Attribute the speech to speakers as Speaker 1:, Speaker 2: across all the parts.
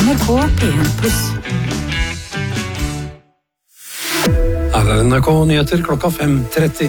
Speaker 1: NRK P1+.
Speaker 2: Her NRK Nyheter klokka 5:30.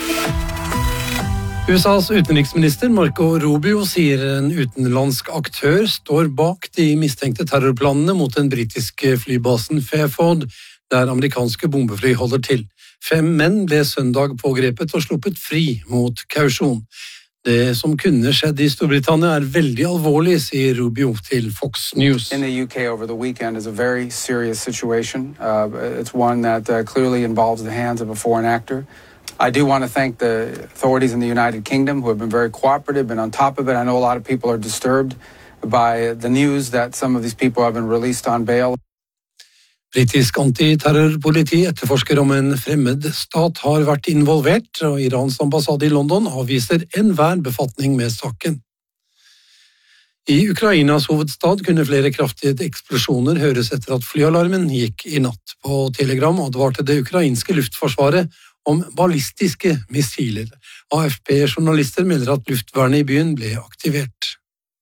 Speaker 2: USAs utenriksminister Marco Rubio sier en utenlandsk aktør står bak de mistenkte terrorplanene mot den britiske flybasen Fairford, der amerikanske bombefly holder til. 5 menn ble søndag pågrepet og sluppet fri mot kausjon. Det som kunne skjedd I Storbritannia veldig alvorlig, sier Rubio til Fox News.
Speaker 3: In the UK over the weekend is a very serious situation. It's one that clearly involves the hands of a foreign actor. I do want to thank the authorities in the United Kingdom who have been very cooperative, been on top of it. I know a lot of people are disturbed by the news that some of these people have been released on bail.
Speaker 2: Britisk antiterrorpoliti etterforsker om en fremmed stat har vært involvert, og Irans ambassade I London avviser enhver befatning med saken. I Ukrainas hovedstad kunne flere kraftige eksplosjoner høres etter at flyalarmen gikk I natt. På Telegram advarte det ukrainske luftforsvaret om ballistiske missiler. AFP-journalister melder at luftvernet I byen ble aktivert.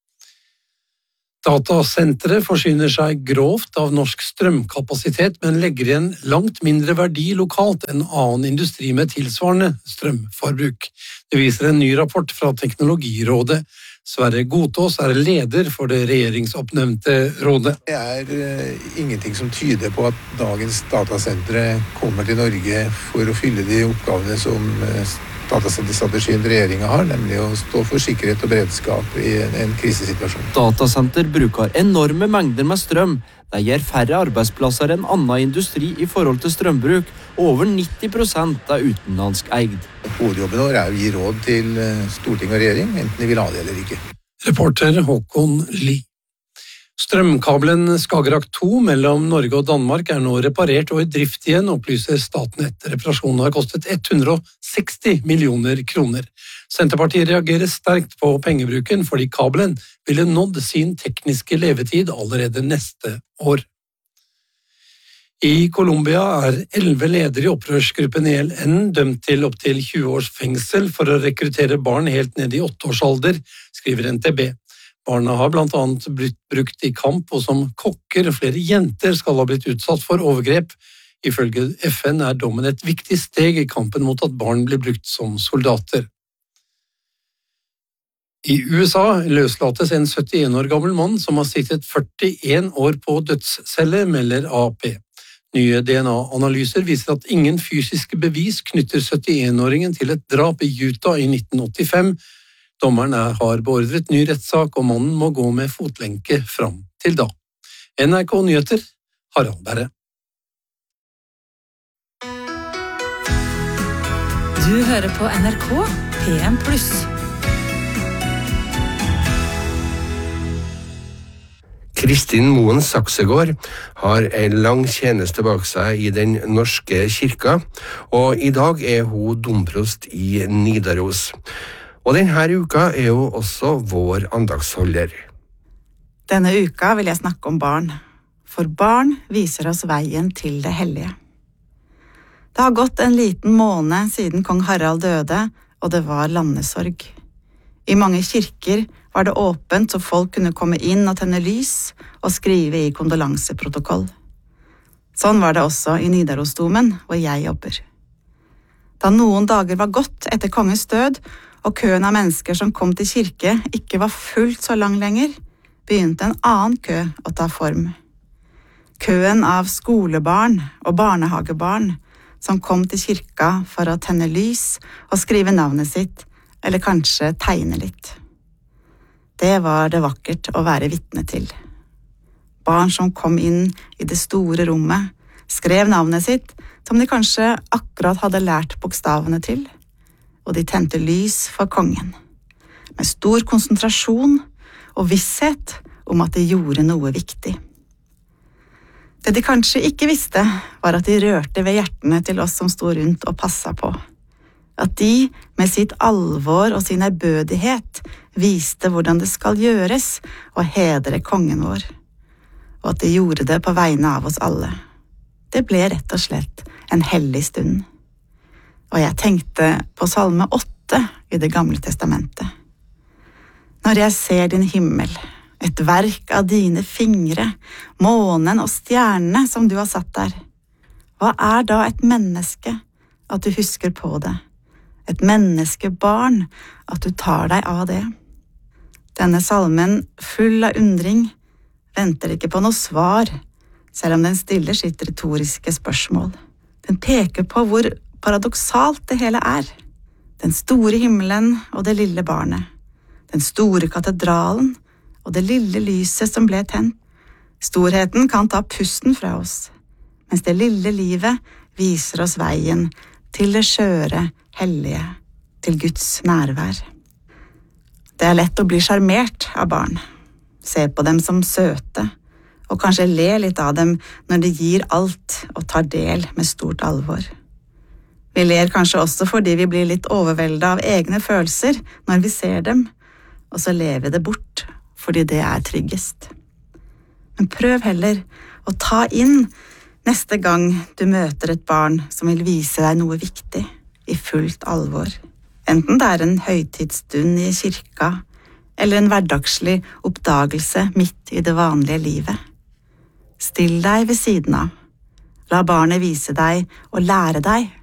Speaker 2: Datasenteret forsyner seg grovt av norsk strømkapasitet, men legger igjen langt mindre verdi lokalt enn annen industri med tilsvarende strømforbruk. Det viser en ny rapport fra Teknologirådet. Sverre Godtås leder for det regjeringsoppnevnte rådet.
Speaker 4: Det ingenting som tyder på at dagens datasentre kommer til Norge for å fylle de oppgavene som datasenterstrategien regjeringen har, nemlig å stå for sikkerhet og beredskap I en krisesituasjon.
Speaker 5: Datasenter bruker enorme mengder med strøm. Det gir færre arbeidsplasser enn annen industri I forhold til strømbruk, og over 90% utenlandsk eid.
Speaker 4: Hovedjobben vår å gi råd til storting og regjering, enten de vil ha det eller ikke.
Speaker 2: Reporter Håkon Lie. Strømkabelen Skagerrak 2 mellom Norge og Danmark nå reparert og I drift igjen, opplyser Statnett. Reparasjonen har kostet 160 millioner kroner. Senterpartiet reagerer sterkt på pengebruken fordi kabelen ville nådd sin tekniske levetid allerede neste år. I Colombia 11 ledere I opprørsgruppen ELN dømt til opp til 20 års fengsel for å rekruttere barn helt ned I 8-årsalder, skriver NTB. Barna har blant annet blitt brukt I kamp, og som kokker flere jenter skal ha blitt utsatt for overgrep. Ifølge FN dommen et viktig steg I kampen mot at barn blir brukt som soldater. I USA løslates en 71 år gammel mann som har sittet 41 år på dødscelle, melder AP. Nye DNA-analyser viser at ingen fysiske bevis knytter 71-åringen til et drap I Utah I 1985. Dommeren har beordret ny rettssak, og mannen må gå med fotlenke fram til da. NRK Nyheter, Harald Berre.
Speaker 1: Du hører på NRK P1+.
Speaker 6: Kristin Moen Saksegård har en lang tjeneste bak seg I den norske kirka, og I dag hun domprost I Nidaros. Og denne uka jo også vår andagsholder.
Speaker 7: Denne uka vil jeg snakke om barn, for barn viser oss veien til det hellige. Det har gått en liten måned siden kong Harald døde, og det var landesorg. I mange kirker var det åpent så folk kunne komme inn og tenne lys og skrive I kondolanseprotokoll. Sånn var det også I Nidarosdomen, hvor jeg jobber. Da noen dager var gått etter kongens død, og køen av mennesker som kom til kirke ikke var fullt så lang lenger, begynte en annen kø å ta form. Køen av skolebarn og barnehagebarn som kom til kirka for å tenne lys og skrive navnet sitt, eller kanskje tegne litt. Det var det vakkert å være vitne til. Barn som kom inn I det store rommet, skrev navnet sitt som de kanskje akkurat hadde lært bokstavene til, og de tente lys for kongen, med stor konsentrasjon og visshet om at de gjorde noe viktig. Det de kanskje ikke visste, var at de rørte ved hjertene til oss som stod rundt og passet på. At de, med sitt alvor og sin ærbødighet, viste hvordan det skal gjøres å hedre kongen vår, og at de gjorde det på vegne av oss alle. Det ble rett og slett en hellig stund. Og jeg tenkte på Salme 8 I det gamle testamentet. Når jeg ser din himmel, Et verk av dine fingre, månen og stjernene som du har satt der. Hva da et menneske, at du husker på det? Et menneskebarn, at du tar deg av det? Denne salmen, full av undring, venter ikke på noe svar, selv om den stiller sitt retoriske spørsmål. Den peker på hvor paradoksalt det hele er. Den store himmelen og det lille barnet. Den store katedralen og det lille lyset som ble tent. Storheten kan ta pusten fra oss, mens det lille livet viser oss veien til det skjøre, hellige, til Guds nærvær. Det lett å bli sjarmert av barn. Se på dem som søte, og kanskje le litt av dem når de gir alt og tar del med stort alvor. Vi ler kanskje også fordi vi blir litt overveldet av egne følelser når vi ser dem, og så ler vi det bort fordi det er tryggest. Men prøv heller å ta inn neste gang du møter et barn som vil vise deg noe viktig i fullt alvor. Enten det er en høytidsstund i kirka, eller en hverdagslig oppdagelse midt i det vanlige livet. Still deg ved siden av. La barnet vise deg og lære deg